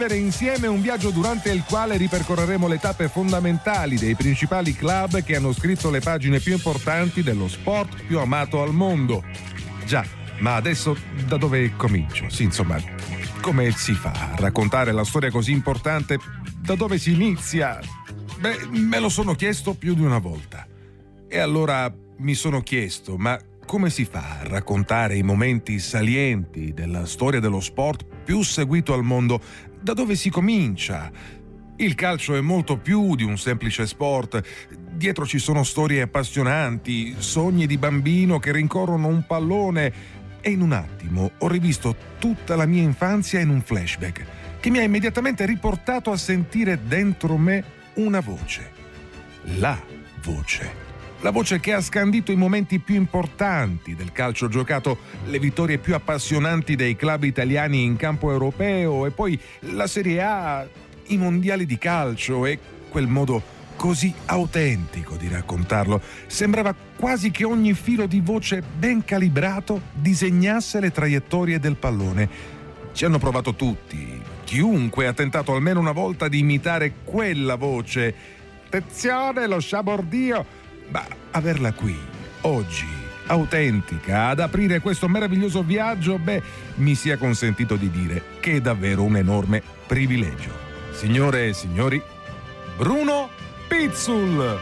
insieme un viaggio durante il quale ripercorreremo le tappe fondamentali dei principali club che hanno scritto le pagine più importanti dello sport più amato al mondo. Già, ma adesso da dove comincio? Sì, insomma, come si fa a raccontare la storia così importante? Da dove si inizia? Beh, me lo sono chiesto più di una volta. E allora mi sono chiesto, ma come si fa a raccontare i momenti salienti della storia dello sport più seguito al mondo? Da dove si comincia? Il calcio è molto più di un semplice sport. Dietro ci sono storie appassionanti, sogni di bambino che rincorrono un pallone. E in un attimo ho rivisto tutta la mia infanzia in un flashback che mi ha immediatamente riportato a sentire dentro me una voce. La voce. La voce che ha scandito i momenti più importanti del calcio giocato, le vittorie più appassionanti dei club italiani in campo europeo e poi la Serie A, i mondiali di calcio e quel modo così autentico di raccontarlo. Sembrava quasi che ogni filo di voce ben calibrato disegnasse le traiettorie del pallone. Ci hanno provato tutti. Chiunque ha tentato almeno una volta di imitare quella voce. Attenzione, lo sciabordio! Ma averla qui, oggi, autentica, ad aprire questo meraviglioso viaggio, mi sia consentito di dire che è davvero un enorme privilegio. Signore e signori, Bruno Pizzul!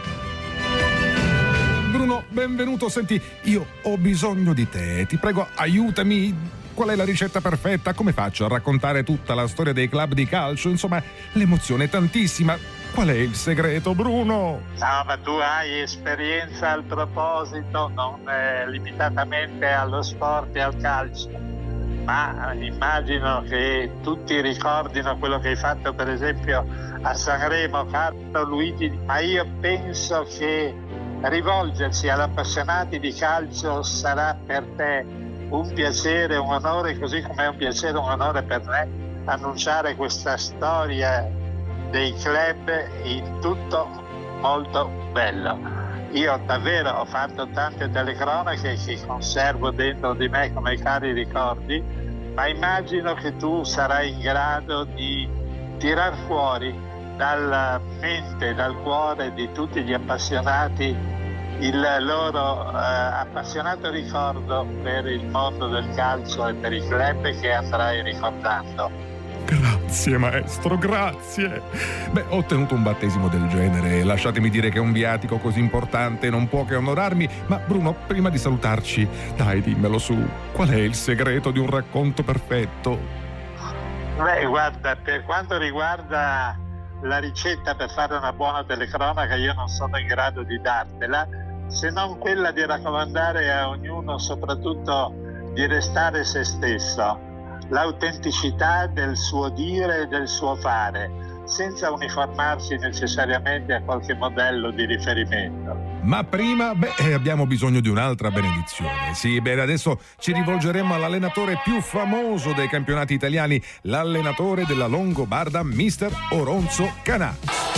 Bruno, benvenuto. Senti, io ho bisogno di te. Ti prego, aiutami. Qual è la ricetta perfetta? Come faccio a raccontare tutta la storia dei club di calcio? Insomma, l'emozione è tantissima. Qual è il segreto, Bruno? No, ma tu hai esperienza al proposito, non limitatamente allo sport e al calcio, ma immagino che tutti ricordino quello che hai fatto per esempio a Sanremo, caro Luigi, ma io penso che rivolgersi ad appassionati di calcio sarà per te un piacere, un onore, così come è un piacere, un onore per me annunciare questa storia dei club in tutto molto bello. Io davvero ho fatto tante telecronache che conservo dentro di me come cari ricordi, ma immagino che tu sarai in grado di tirar fuori dalla mente, dal cuore di tutti gli appassionati il loro appassionato ricordo per il mondo del calcio e per i club che andrai ricordando. Grazie maestro, grazie. Ho ottenuto un battesimo del genere. Lasciatemi dire che un viatico così importante non può che onorarmi. Ma Bruno, prima di salutarci, dai, dimmelo su. Qual è il segreto di un racconto perfetto? Guarda, per quanto riguarda la ricetta per fare una buona telecronaca, io non sono in grado di dartela, se non quella di raccomandare a ognuno soprattutto di restare se stesso, l'autenticità del suo dire e del suo fare, senza uniformarsi necessariamente a qualche modello di riferimento. Ma prima, abbiamo bisogno di un'altra benedizione. Sì, adesso ci rivolgeremo all'allenatore più famoso dei campionati italiani, l'allenatore della Longobarda, mister Oronzo Canà.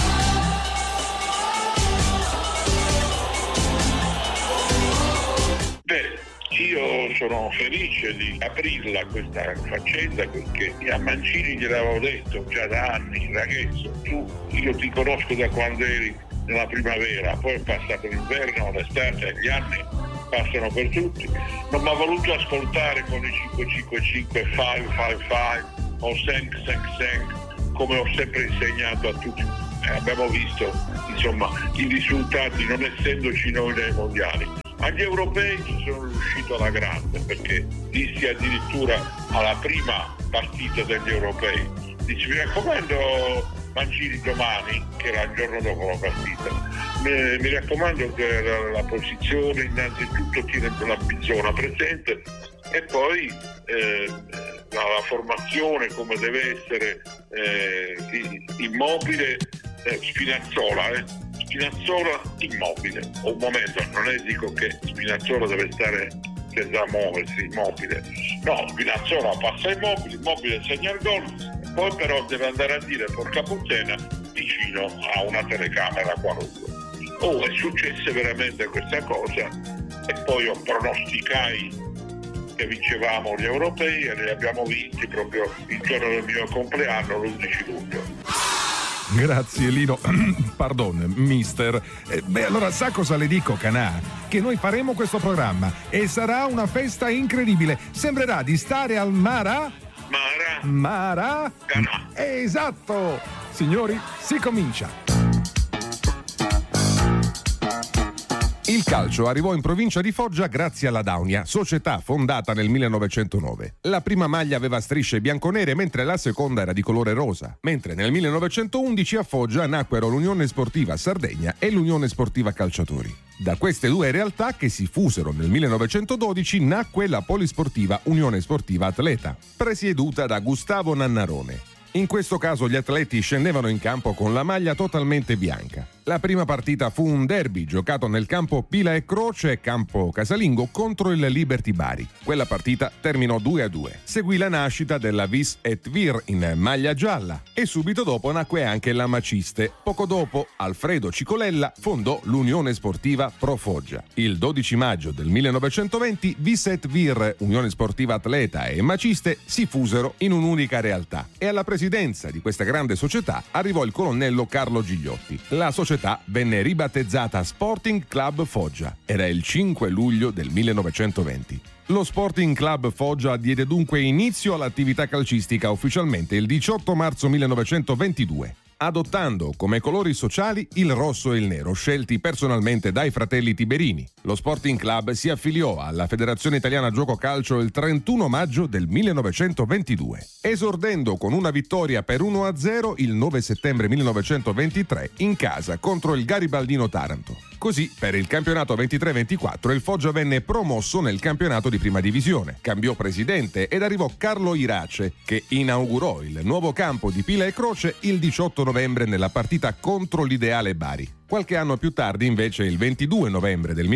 Io sono felice di aprirla questa faccenda perché a Mancini gliel'avevo detto già da anni, ragazzo, io ti conosco da quando eri nella primavera, poi è passato l'inverno, l'estate, gli anni passano per tutti, non mi ha voluto ascoltare con i 555, 555 o 555 come ho sempre insegnato a tutti. Abbiamo visto insomma i risultati non essendoci noi nei mondiali. Agli europei ci sono riuscito alla grande perché dissi addirittura alla prima partita degli europei, dici mi raccomando Mancini domani, che era il giorno dopo la partita, mi raccomando che la posizione innanzitutto tiene la zona presente e poi la formazione come deve essere immobile, Spinazzola immobile. Un momento, non è dico che Spinazzola deve stare senza muoversi, immobile. No, Spinazzola passa immobile segna il gol, poi però deve andare a dire porca puttana vicino a una telecamera qualunque. È successa veramente questa cosa e poi io pronosticai che vincevamo gli europei e li abbiamo vinti proprio il giorno del mio compleanno, l'11 luglio. Grazie Lino, pardon, mister. Allora sa cosa le dico, Canà? Che noi faremo questo programma e sarà una festa incredibile. Sembrerà di stare al Mara? Canà. Esatto! Signori, si comincia. Il calcio arrivò in provincia di Foggia grazie alla Daunia, società fondata nel 1909. La prima maglia aveva strisce bianconere, mentre la seconda era di colore rosa. Mentre nel 1911 a Foggia nacquero l'Unione Sportiva Sardegna e l'Unione Sportiva Calciatori. Da queste due realtà, che si fusero nel 1912, nacque la Polisportiva Unione Sportiva Atleta, presieduta da Gustavo Nannarone. In questo caso gli atleti scendevano in campo con la maglia totalmente bianca. La prima partita fu un derby giocato nel campo Pila e Croce, campo casalingo, contro il Liberty Bari. Quella partita terminò 2-2. Seguì la nascita della Vis et Vir in maglia gialla e subito dopo nacque anche la Maciste. Poco dopo Alfredo Cicolella fondò l'Unione Sportiva Pro Foggia. Il 12 maggio del 1920 Vis et Vir, Unione Sportiva Atleta e Maciste si fusero in un'unica realtà e alla presidenza di questa grande società arrivò il colonnello Carlo Gigliotti. La società venne ribattezzata Sporting Club Foggia. Era il 5 luglio del 1920. Lo Sporting Club Foggia diede dunque inizio all'attività calcistica ufficialmente il 18 marzo 1922. Adottando come colori sociali il rosso e il nero, scelti personalmente dai fratelli Tiberini. Lo Sporting Club si affiliò alla Federazione Italiana Gioco Calcio il 31 maggio del 1922, esordendo con una vittoria per 1-0 il 9 settembre 1923 in casa contro il Garibaldino Taranto. Così, per il campionato 23-24, il Foggia venne promosso nel campionato di prima divisione. Cambiò presidente ed arrivò Carlo Irace, che inaugurò il nuovo campo di Pila e Croce il 18 novembre nella partita contro l'Ideale Bari. Qualche anno più tardi, invece, il 22 novembre del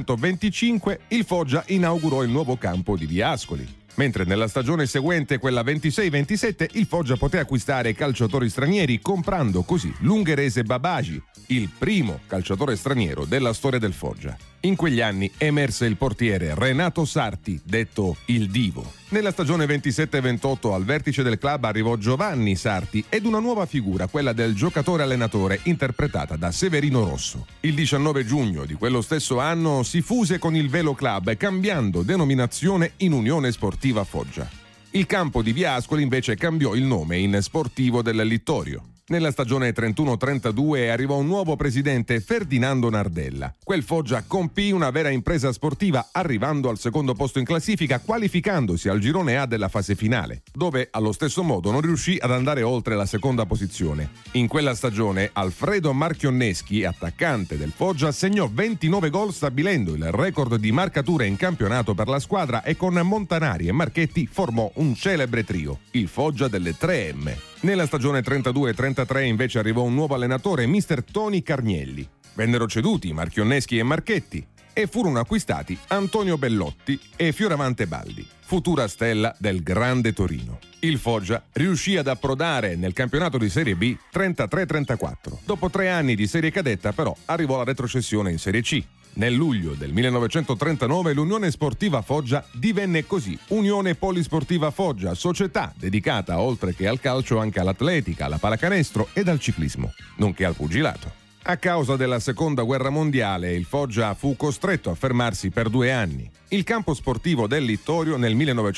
1925, il Foggia inaugurò il nuovo campo di Via Ascoli. Mentre nella stagione seguente, quella 26-27, il Foggia poté acquistare calciatori stranieri, comprando così l'ungherese Babaji, il primo calciatore straniero della storia del Foggia. In quegli anni emerse il portiere Renato Sarti, detto il Divo. Nella stagione 27-28 al vertice del club arrivò Giovanni Sarti ed una nuova figura, quella del giocatore-allenatore, interpretata da Severino Rosso. Il 19 giugno di quello stesso anno si fuse con il Velo Club, cambiando denominazione in Unione Sportiva Foggia. Il campo di Via Ascoli invece cambiò il nome in Sportivo del Littorio. Nella stagione 31-32 arrivò un nuovo presidente, Ferdinando Nardella. Quel Foggia compì una vera impresa sportiva, arrivando al secondo posto in classifica, qualificandosi al girone A della fase finale, dove allo stesso modo non riuscì ad andare oltre la seconda posizione. In quella stagione Alfredo Marchionneschi, attaccante del Foggia, segnò 29 gol, stabilendo il record di marcature in campionato per la squadra, e con Montanari e Marchetti formò un celebre trio, il Foggia delle 3M. Nella stagione 32-33 invece arrivò un nuovo allenatore, mister Toni Carnielli. Vennero ceduti Marchionneschi e Marchetti e furono acquistati Antonio Bellotti e Fioravante Baldi, futura stella del Grande Torino. Il Foggia riuscì ad approdare nel campionato di Serie B 33-34. Dopo 3 anni di serie cadetta però arrivò la retrocessione in Serie C. Nel luglio del 1939 l'Unione Sportiva Foggia divenne così Unione Polisportiva Foggia, società dedicata oltre che al calcio anche all'atletica, alla pallacanestro ed al ciclismo, nonché al pugilato. A causa della Seconda Guerra Mondiale il Foggia fu costretto a fermarsi per 2 anni. Il campo sportivo del Littorio nel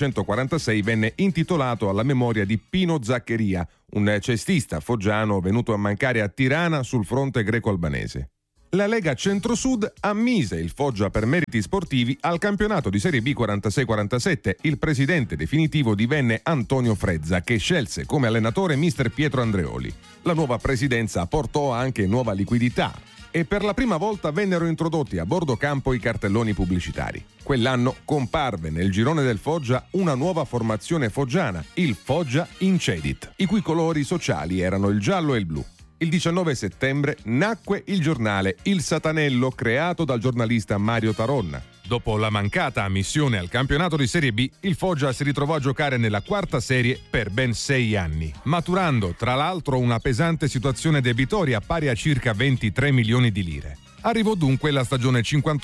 1946 venne intitolato alla memoria di Pino Zaccheria, un cestista foggiano venuto a mancare a Tirana sul fronte greco-albanese. La Lega Centro-Sud ammise il Foggia per meriti sportivi al campionato di Serie B 46-47. Il presidente definitivo divenne Antonio Frezza, che scelse come allenatore mister Pietro Andreoli. La nuova presidenza portò anche nuova liquidità e per la prima volta vennero introdotti a bordo campo i cartelloni pubblicitari. Quell'anno comparve nel girone del Foggia una nuova formazione foggiana, il Foggia Incedit, i cui colori sociali erano il giallo e il blu. Il 19 settembre nacque il giornale Il Satanello, creato dal giornalista Mario Taronna. Dopo la mancata ammissione al campionato di Serie B, il Foggia si ritrovò a giocare nella quarta serie per ben 6 anni, maturando tra l'altro una pesante situazione debitoria pari a circa 23 milioni di lire. Arrivò dunque la stagione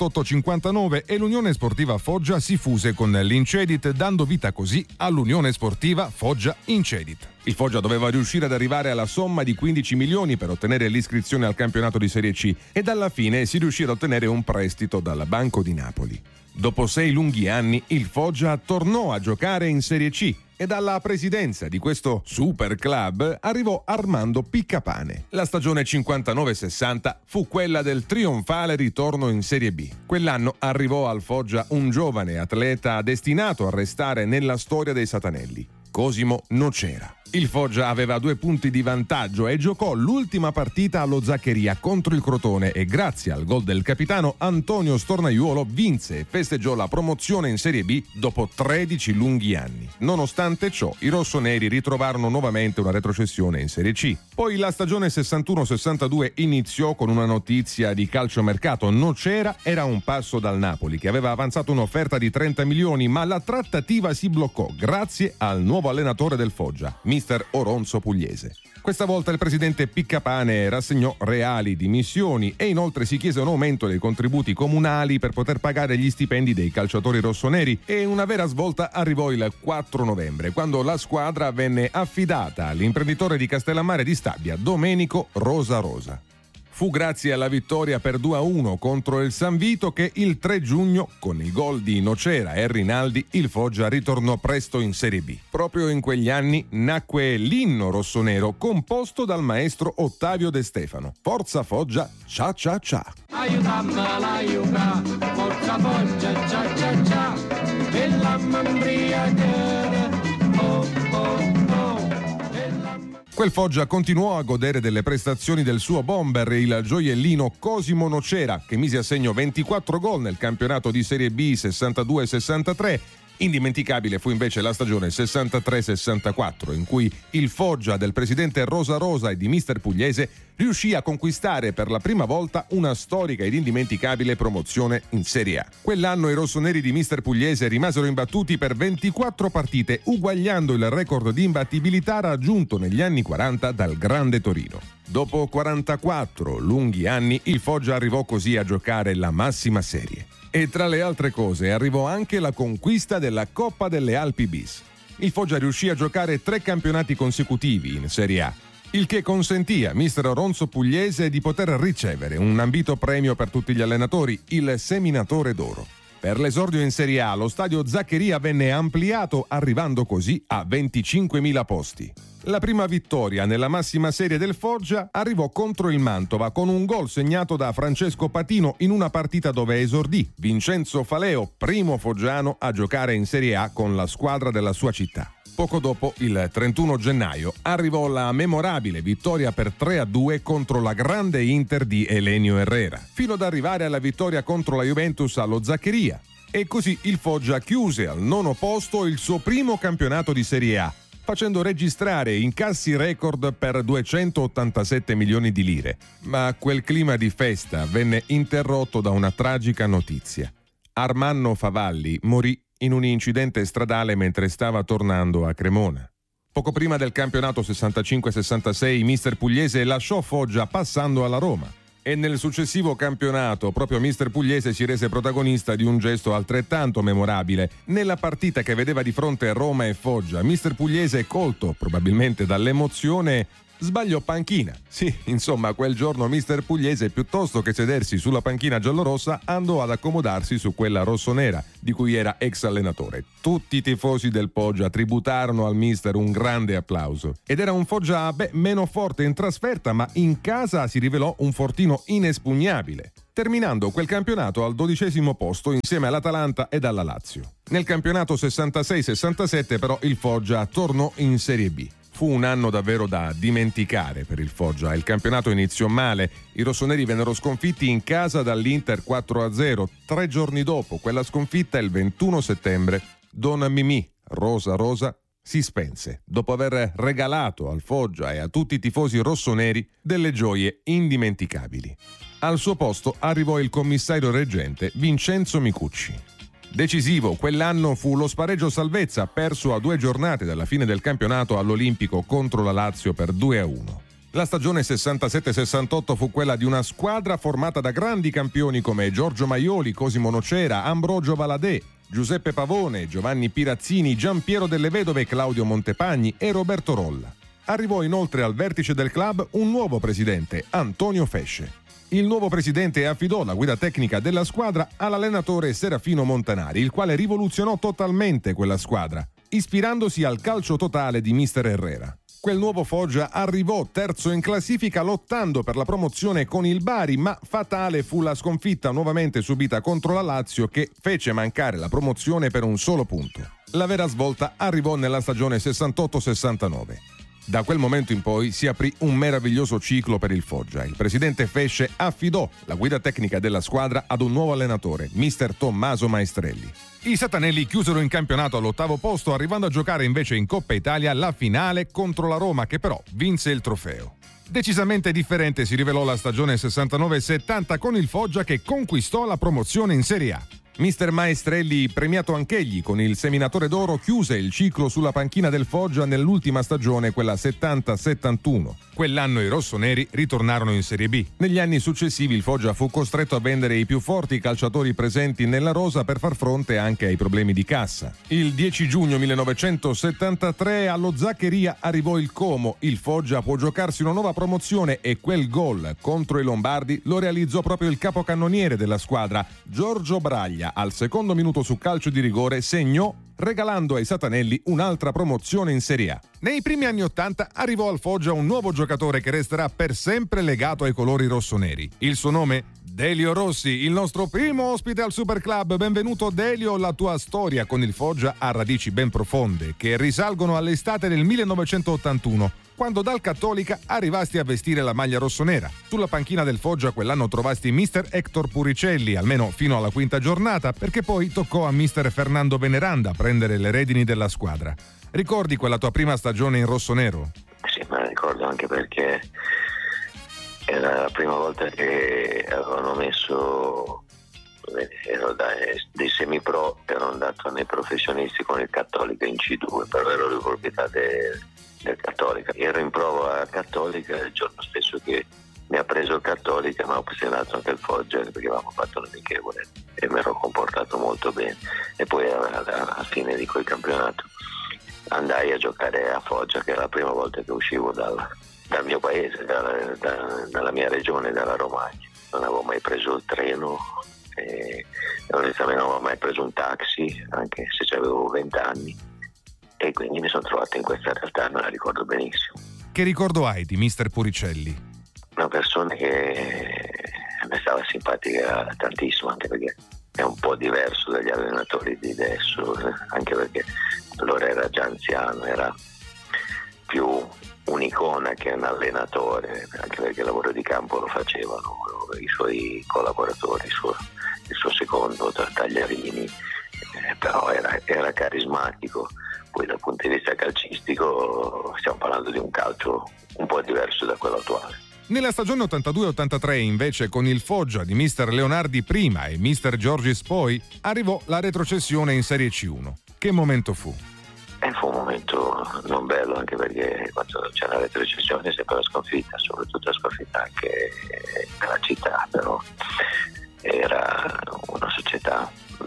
58-59 e l'Unione Sportiva Foggia si fuse con l'Incedit, dando vita così all'Unione Sportiva Foggia Incedit. Il Foggia doveva riuscire ad arrivare alla somma di 15 milioni per ottenere l'iscrizione al campionato di Serie C ed alla fine si riuscì ad ottenere un prestito dal Banco di Napoli. Dopo 6 lunghi anni il Foggia tornò a giocare in Serie C e dalla presidenza di questo super club arrivò Armando Piccapane. La stagione 59-60 fu quella del trionfale ritorno in Serie B. Quell'anno arrivò al Foggia un giovane atleta destinato a restare nella storia dei Satanelli, Cosimo Nocera. Il Foggia aveva 2 punti di vantaggio e giocò l'ultima partita allo Zaccheria contro il Crotone e grazie al gol del capitano Antonio Stornaiuolo vinse e festeggiò la promozione in Serie B dopo 13 lunghi anni. Nonostante ciò, i rossoneri ritrovarono nuovamente una retrocessione in Serie C. Poi la stagione 61-62 iniziò con una notizia di calciomercato. Nocera era un passo dal Napoli, che aveva avanzato un'offerta di 30 milioni, ma la trattativa si bloccò grazie al nuovo allenatore del Foggia, Mister Oronzo Pugliese. Questa volta il presidente Piccapane rassegnò reali dimissioni e inoltre si chiese un aumento dei contributi comunali per poter pagare gli stipendi dei calciatori rossoneri e una vera svolta arrivò il 4 novembre, quando la squadra venne affidata all'imprenditore di Castellammare di Stabia, Domenico Rosa Rosa. Fu grazie alla vittoria per 2-1 contro il San Vito che il 3 giugno, con i gol di Nocera e Rinaldi, il Foggia ritornò presto in Serie B. Proprio in quegli anni nacque l'inno rossonero composto dal maestro Ottavio De Stefano. Forza Foggia, cia cia cia. Aiutamela, aiuta, forza Foggia, cia cia cia, e la mambriaca, oh oh oh. Quel Foggia continuò a godere delle prestazioni del suo bomber, il gioiellino Cosimo Nocera, che mise a segno 24 gol nel campionato di Serie B 62-63. Indimenticabile fu invece la stagione 63-64, in cui il Foggia del presidente Rosa Rosa e di mister Pugliese riuscì a conquistare per la prima volta una storica ed indimenticabile promozione in Serie A. Quell'anno i rossoneri di mister Pugliese rimasero imbattuti per 24 partite, uguagliando il record di imbattibilità raggiunto negli anni 40 dal Grande Torino. Dopo 44 lunghi anni, il Foggia arrivò così a giocare la massima serie. E tra le altre cose arrivò anche la conquista della Coppa delle Alpi Bis. Il Foggia riuscì a giocare 3 campionati consecutivi in Serie A, il che consentì a mister Oronzo Pugliese di poter ricevere un ambito premio per tutti gli allenatori, il Seminatore d'Oro. Per l'esordio in Serie A, lo stadio Zaccheria venne ampliato, arrivando così a 25.000 posti. La prima vittoria nella massima serie del Foggia arrivò contro il Mantova con un gol segnato da Francesco Patino in una partita dove esordì Vincenzo Faleo, primo foggiano a giocare in Serie A con la squadra della sua città. Poco dopo, il 31 gennaio, arrivò la memorabile vittoria per 3-2 contro la grande Inter di Elenio Herrera, fino ad arrivare alla vittoria contro la Juventus allo Zaccheria. E così il Foggia chiuse al 9° posto il suo primo campionato di Serie A, facendo registrare incassi record per 287 milioni di lire. Ma quel clima di festa venne interrotto da una tragica notizia. Armando Favalli morì in un incidente stradale mentre stava tornando a Cremona. Poco prima del campionato 65-66 mister Pugliese lasciò Foggia passando alla Roma. E nel successivo campionato proprio mister Pugliese si rese protagonista di un gesto altrettanto memorabile. Nella partita che vedeva di fronte Roma e Foggia, mister Pugliese, colto probabilmente dall'emozione, sbagliò panchina. Sì, insomma, quel giorno mister Pugliese, piuttosto che sedersi sulla panchina giallorossa, andò ad accomodarsi su quella rossonera, di cui era ex allenatore. Tutti i tifosi del Foggia tributarono al mister un grande applauso. Ed era un Foggia meno forte in trasferta, ma in casa si rivelò un fortino inespugnabile, terminando quel campionato al 12° posto insieme all'Atalanta ed alla Lazio. Nel campionato 66-67 però il Foggia tornò in Serie B. Fu un anno davvero da dimenticare per il Foggia. Il campionato iniziò male. I rossoneri vennero sconfitti in casa dall'Inter 4-0. 3 giorni dopo quella sconfitta, il 21 settembre, Don Mimì, Rosa Rosa, si spense dopo aver regalato al Foggia e a tutti i tifosi rossoneri delle gioie indimenticabili. Al suo posto arrivò il commissario reggente Vincenzo Micucci. Decisivo quell'anno fu lo spareggio salvezza perso a 2 giornate dalla fine del campionato all'Olimpico contro la Lazio per 2-1. La stagione 67-68 fu quella di una squadra formata da grandi campioni come Giorgio Maioli, Cosimo Nocera, Ambrogio Valadè, Giuseppe Pavone, Giovanni Pirazzini, Giampiero Delle Vedove, Claudio Montepagni e Roberto Rolla. Arrivò inoltre al vertice del club un nuovo presidente, Antonio Fesce. Il nuovo presidente affidò la guida tecnica della squadra all'allenatore Serafino Montanari, il quale rivoluzionò totalmente quella squadra, ispirandosi al calcio totale di mister Herrera. Quel nuovo Foggia arrivò terzo in classifica lottando per la promozione con il Bari, ma fatale fu la sconfitta nuovamente subita contro la Lazio che fece mancare la promozione per un solo punto. La vera svolta arrivò nella stagione 68-69. Da quel momento in poi si aprì un meraviglioso ciclo per il Foggia. Il presidente Fesce affidò la guida tecnica della squadra ad un nuovo allenatore, mister Tommaso Maestrelli. I satanelli chiusero in campionato all'8° posto, arrivando a giocare invece in Coppa Italia la finale contro la Roma, che però vinse il trofeo. Decisamente differente si rivelò la stagione 69-70 con il Foggia che conquistò la promozione in Serie A. Mister Maestrelli, premiato anch'egli con il Seminatore d'Oro, chiuse il ciclo sulla panchina del Foggia nell'ultima stagione, quella 70-71. Quell'anno i rossoneri ritornarono in Serie B. Negli anni successivi il Foggia fu costretto a vendere i più forti calciatori presenti nella rosa per far fronte anche ai problemi di cassa. Il 10 giugno 1973 allo Zaccheria arrivò il Como. Il Foggia può giocarsi una nuova promozione e quel gol contro i Lombardi lo realizzò proprio il capocannoniere della squadra, Giorgio Braglia. Al secondo minuto su calcio di rigore segnò, regalando ai satanelli un'altra promozione in Serie A. Nei primi anni '80 arrivò al Foggia un nuovo giocatore che resterà per sempre legato ai colori rossoneri. Il suo nome? Delio Rossi, il nostro primo ospite al Super Club. Benvenuto Delio, la tua storia con il Foggia ha radici ben profonde che risalgono all'estate del 1981. Quando dal Cattolica arrivasti a vestire la maglia rossonera. Sulla panchina del Foggia quell'anno trovasti mister Hector Puricelli, almeno fino alla quinta giornata, perché poi toccò a mister Fernando Veneranda prendere le redini della squadra. Ricordi quella tua prima stagione in rossonero? Sì, me la ricordo anche perché era la prima volta che avevano messo, ero dei semi-pro, ero andato nei professionisti con il Cattolica in C2, però ero di proprietà del Cattolica. Ero in prova a Cattolica il giorno stesso che mi ha preso il Cattolica, ma ho pressionato anche il Foggia perché avevamo fatto l'amichevole e mi ero comportato molto bene. E poi alla fine di quel campionato andai a giocare a Foggia, che era la prima volta che uscivo dal mio paese, dalla mia regione, dalla Romagna. Non avevo mai preso il treno e onestamente non avevo mai preso un taxi, anche se avevo 20 anni. E quindi mi sono trovato in questa realtà, me la ricordo benissimo. Che ricordo hai di mister Puricelli? Una persona che a me stava simpatica tantissimo, anche perché è un po' diverso dagli allenatori di adesso, anche perché allora era già anziano, era più un'icona che un allenatore, anche perché il lavoro di campo lo facevano i suoi collaboratori, il suo secondo Tagliarini, però era carismatico. Poi dal punto di vista calcistico stiamo parlando di un calcio un po' diverso da quello attuale. Nella stagione 82-83 invece con il Foggia di mister Leonardi prima e mister Giorgis poi arrivò la retrocessione in Serie C1. Che momento fu? Fu un momento non bello, anche perché quando c'è la retrocessione è sempre la sconfitta, soprattutto la sconfitta anche nella città, però era una società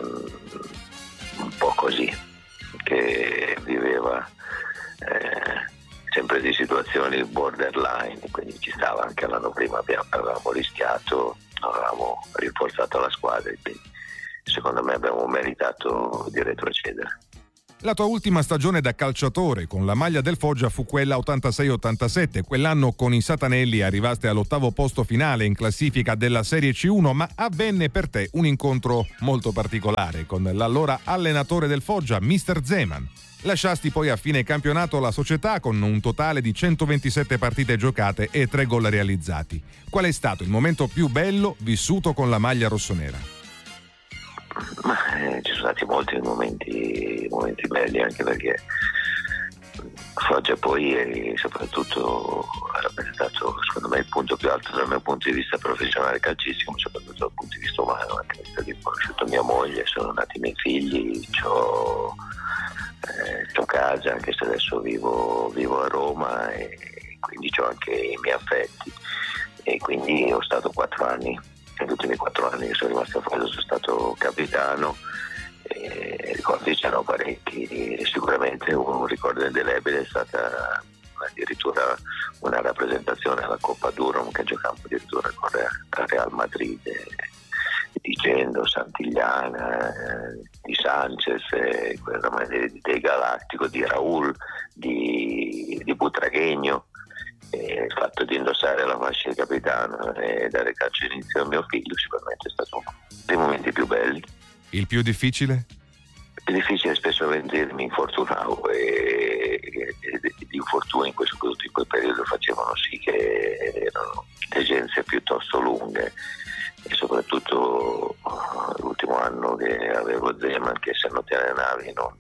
un po' così, che viveva sempre di situazioni borderline, quindi ci stava anche l'anno prima, avevamo rischiato, avevamo rinforzato la squadra e quindi secondo me abbiamo meritato di retrocedere. La tua ultima stagione da calciatore con la maglia del Foggia fu quella 86-87. Quell'anno con i satanelli arrivaste all'8° posto finale in classifica della Serie C1, ma avvenne per te un incontro molto particolare con l'allora allenatore del Foggia, mister Zeman. Lasciasti poi a fine campionato la società con un totale di 127 partite giocate e 3 gol realizzati. Qual è stato il momento più bello vissuto con la maglia rossonera? Ma ci sono stati molti momenti belli, anche perché Foggia poi soprattutto ha rappresentato secondo me il punto più alto dal mio punto di vista professionale calcistico, ma soprattutto dal punto di vista umano, anche perché ho conosciuto mia moglie, sono nati i miei figli, c'ho casa, anche se adesso vivo a Roma, e quindi ho anche i miei affetti, e quindi ho stato 4 anni, negli ultimi 4 anni che sono rimasto a Foggia sono stato capitano, e ricordi c'erano parecchi, sicuramente un ricordo indelebile è stata addirittura una rappresentazione alla Coppa Durum che giocavamo addirittura con Real Madrid, dicendo Santigliana, di Sanchez, di Galattico, di Raul, di Butragueño. Il fatto di indossare la fascia di capitano e dare calcio inizio al mio figlio sicuramente è stato uno dei momenti più belli. Il più difficile? Il difficile spesso mi infortunavo e gli infortuni in quel periodo facevano sì che erano degenze piuttosto lunghe, e soprattutto l'ultimo anno che avevo Zeman, che se non ti allenavi non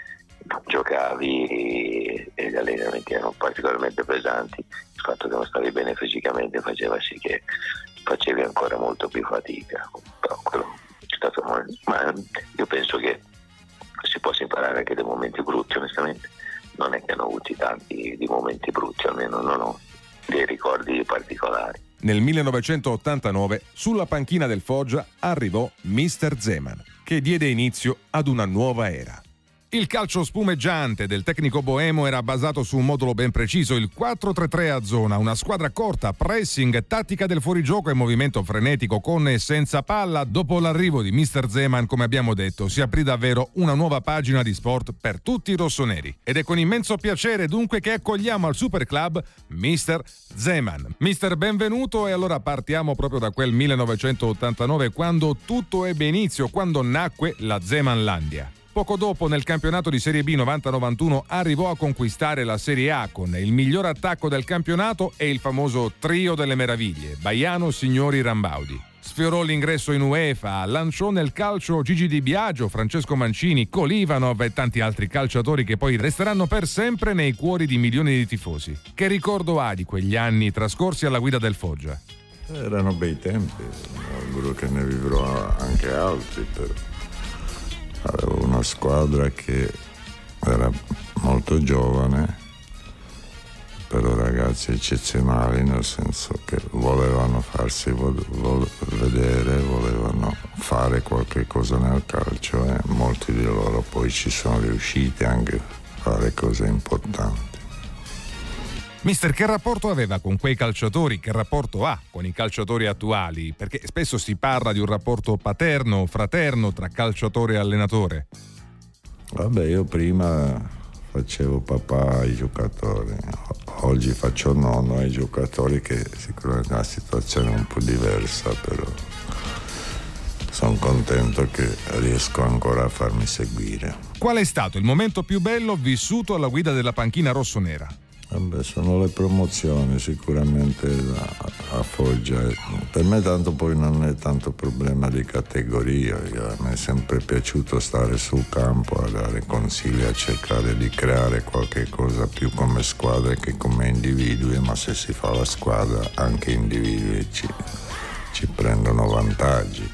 giocavi e gli allenamenti erano particolarmente pesanti, il fatto che non stavi bene fisicamente faceva sì che facevi ancora molto più fatica, però quello è stato ma io penso che si possa imparare anche dai momenti brutti. Onestamente non è che hanno avuti tanti di momenti brutti, almeno non ho dei ricordi particolari. Nel 1989 sulla panchina del Foggia arrivò Mr. Zeman, che diede inizio ad una nuova era. Il calcio spumeggiante del tecnico boemo era basato su un modulo ben preciso, il 4-3-3 a zona, una squadra corta, pressing, tattica del fuorigioco e movimento frenetico con e senza palla. Dopo l'arrivo di Mr. Zeman, come abbiamo detto, si aprì davvero una nuova pagina di sport per tutti i rossoneri. Ed è con immenso piacere dunque che accogliamo al Super Club Mr. Zeman. Mister, benvenuto, e allora partiamo proprio da quel 1989, quando tutto ebbe inizio, quando nacque la Zemanlandia. Poco dopo, nel campionato di Serie B 90-91, arrivò a conquistare la Serie A con il miglior attacco del campionato e il famoso trio delle meraviglie, Baiano, Signori, Rambaudi. Sfiorò l'ingresso in UEFA, lanciò nel calcio Gigi Di Biagio, Francesco Mancini, Kolivanov e tanti altri calciatori che poi resteranno per sempre nei cuori di milioni di tifosi. Che ricordo ha di quegli anni trascorsi alla guida del Foggia? Erano bei tempi, auguro che ne vivrò anche altri, però. Avevo una squadra che era molto giovane, però ragazzi eccezionali, nel senso che volevano farsi vedere, volevano fare qualche cosa nel calcio, e molti di loro poi ci sono riusciti anche a fare cose importanti. Mister, che rapporto aveva con quei calciatori? Che rapporto ha con i calciatori attuali? Perché spesso si parla di un rapporto paterno, fraterno tra calciatore e allenatore. Vabbè, io prima facevo papà ai giocatori, oggi faccio nonno ai giocatori, che sicuramente è una situazione un po' diversa, però sono contento che riesco ancora a farmi seguire. Qual è stato il momento più bello vissuto alla guida della panchina rossonera? Vabbè, sono le promozioni sicuramente a Foggia. Per me tanto poi non è tanto problema di categoria, a me è sempre piaciuto stare sul campo a dare consigli, a cercare di creare qualche cosa più come squadra che come individui, ma se si fa la squadra anche individui ci prendono vantaggi,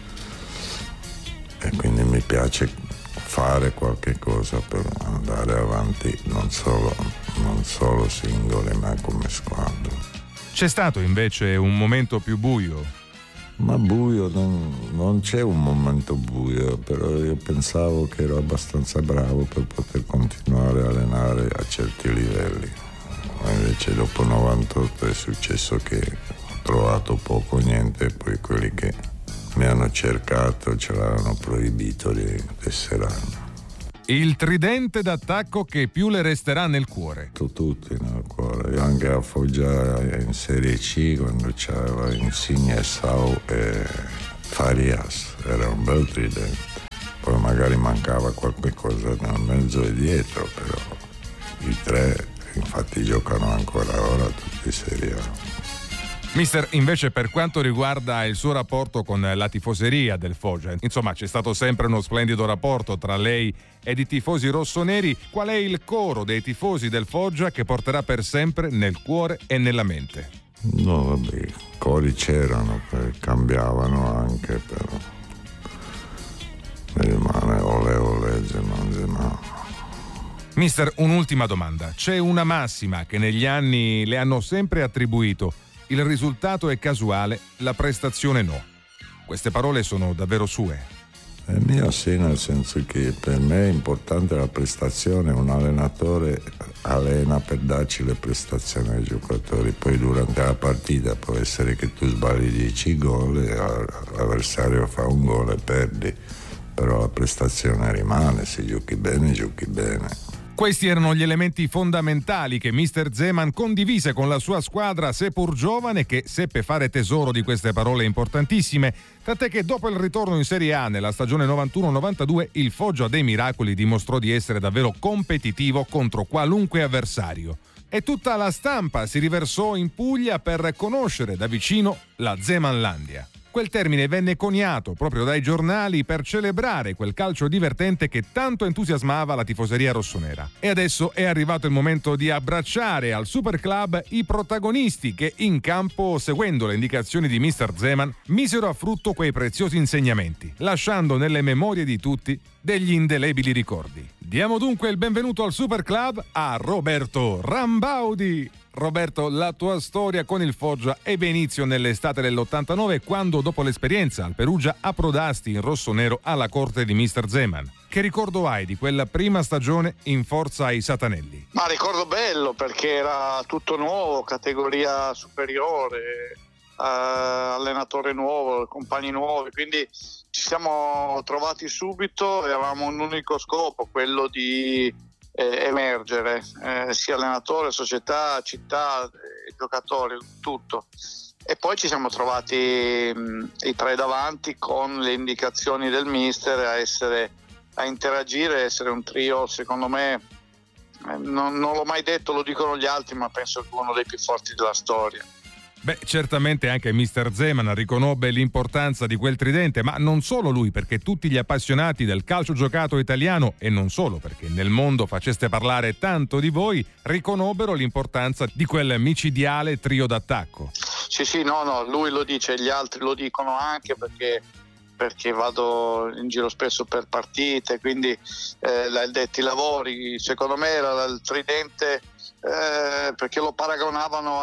e quindi mi piace fare qualche cosa per andare avanti, non solo singoli ma come squadra. C'è stato invece un momento più buio? Ma buio non c'è un momento buio, però io pensavo che ero abbastanza bravo per poter continuare a allenare a certi livelli, ma invece dopo 98 è successo che ho trovato poco o niente, e poi quelli che mi hanno cercato ce l'hanno proibito di tesseranno. Il tridente d'attacco che più le resterà nel cuore. Tutti nel cuore. Io anche a Foggia in Serie C, quando c'era Insigne, Sau e Farias, era un bel tridente. Poi magari mancava qualche cosa nel mezzo e dietro, però i tre infatti giocano ancora ora tutti in Serie A. Mister, invece per quanto riguarda il suo rapporto con la tifoseria del Foggia, insomma c'è stato sempre uno splendido rapporto tra lei ed i tifosi rossoneri. Qual è il coro dei tifosi del Foggia che porterà per sempre nel cuore e nella mente? No, vabbè, i cori c'erano, cambiavano anche, però mi rimane ole ole, Zeman. Mister, un'ultima domanda. C'è una massima che negli anni le hanno sempre attribuito: il risultato è casuale, la prestazione no. Queste parole sono davvero sue? È mio sì, nel senso che per me è importante la prestazione. Un allenatore allena per darci le prestazioni ai giocatori, poi durante la partita può essere che tu sbagli 10 gol e l'avversario fa un gol e perdi, però la prestazione rimane, se giochi bene giochi bene. Questi erano gli elementi fondamentali che Mister Zeman condivise con la sua squadra, seppur giovane, che seppe fare tesoro di queste parole importantissime, tant'è che dopo il ritorno in Serie A nella stagione 91-92 il Foggia dei Miracoli dimostrò di essere davvero competitivo contro qualunque avversario. E tutta la stampa si riversò in Puglia per conoscere da vicino la Zemanlandia. Quel termine venne coniato proprio dai giornali per celebrare quel calcio divertente che tanto entusiasmava la tifoseria rossonera. E adesso è arrivato il momento di abbracciare al Super Club i protagonisti che in campo, seguendo le indicazioni di Mr. Zeman, misero a frutto quei preziosi insegnamenti, lasciando nelle memorie di tutti degli indelebili ricordi. Diamo dunque il benvenuto al Super Club a Roberto Rambaudi. Roberto, la tua storia con il Foggia ebbe inizio nell'estate dell'89, quando dopo l'esperienza al Perugia approdasti in rossonero alla corte di Mr. Zeman. Che ricordo hai di quella prima stagione in forza ai Satanelli? Ma ricordo bello, perché era tutto nuovo, categoria superiore, allenatore nuovo, compagni nuovi, quindi ci siamo trovati subito e avevamo un unico scopo, quello di emergere, sia allenatore, società, città, giocatori, tutto. E poi ci siamo trovati i tre davanti con le indicazioni del mister a interagire, essere un trio, secondo me, non l'ho mai detto, lo dicono gli altri, ma penso che uno dei più forti della storia. Beh, certamente anche Mr. Zeman riconobbe l'importanza di quel tridente, ma non solo lui, perché tutti gli appassionati del calcio giocato italiano, e non solo perché nel mondo faceste parlare tanto di voi, riconobbero l'importanza di quel micidiale trio d'attacco. Sì, no, lui lo dice, gli altri lo dicono anche perché vado in giro spesso per partite, quindi detti lavori, secondo me era il tridente, perché lo paragonavano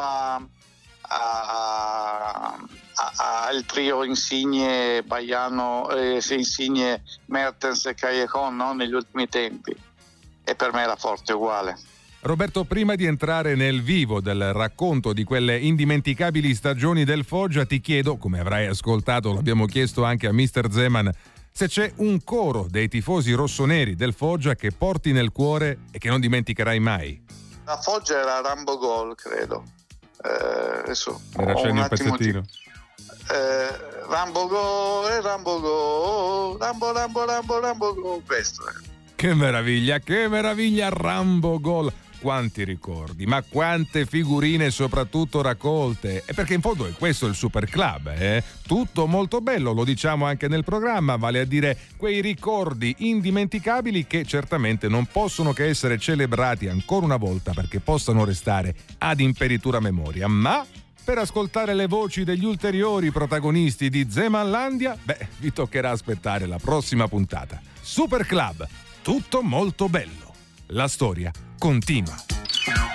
al trio Insigne, Baiano, Insigne, Mertens e Callejon, no? Negli ultimi tempi, e per me era forte uguale. Roberto, prima di entrare nel vivo del racconto di quelle indimenticabili stagioni del Foggia, ti chiedo, come avrai ascoltato, l'abbiamo chiesto anche a Mr. Zeman, se c'è un coro dei tifosi rossoneri del Foggia che porti nel cuore e che non dimenticherai mai. La Foggia era Rambo Gol, credo. Adesso era accenni il pezzettino. Rambo Gol, Rambo Gol, Rambo Gol, questo è. Che meraviglia, Rambo Gol. Quanti ricordi, ma quante figurine soprattutto raccolte. E perché in fondo è questo il Super Club, Tutto molto bello, lo diciamo anche nel programma, vale a dire quei ricordi indimenticabili che certamente non possono che essere celebrati ancora una volta perché possano restare ad imperitura memoria. Ma per ascoltare le voci degli ulteriori protagonisti di Zemanlandia, vi toccherà aspettare la prossima puntata. Super Club, tutto molto bello. La storia continua.